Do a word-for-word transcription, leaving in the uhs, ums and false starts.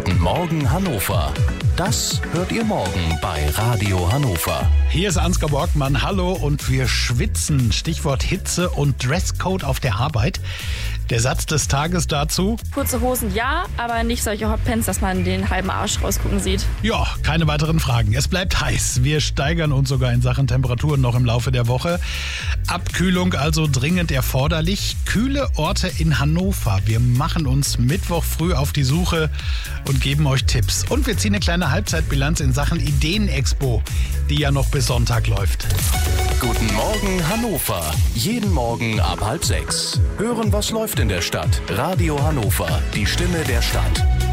Guten Morgen Hannover. Das hört ihr morgen bei Radio Hannover. Hier ist Ansgar Borgmann, hallo, und wir schwitzen. Stichwort Hitze und Dresscode auf der Arbeit. Der Satz des Tages dazu: Kurze Hosen ja, aber nicht solche Hotpants, dass man den halben Arsch rausgucken sieht. Ja, keine weiteren Fragen. Es bleibt heiß. Wir steigern uns sogar in Sachen Temperaturen noch im Laufe der Woche. Abkühlung also dringend erforderlich. Kühle Orte in Hannover. Wir machen uns Mittwoch früh auf die Suche und geben euch Tipps. Und wir ziehen eine kleine Halbzeitbilanz in Sachen Ideenexpo, die ja noch bis Sonntag läuft. Guten Morgen Hannover. Jeden Morgen ab halb sechs. Hören, was läuft in der Stadt. Radio Hannover, die Stimme der Stadt.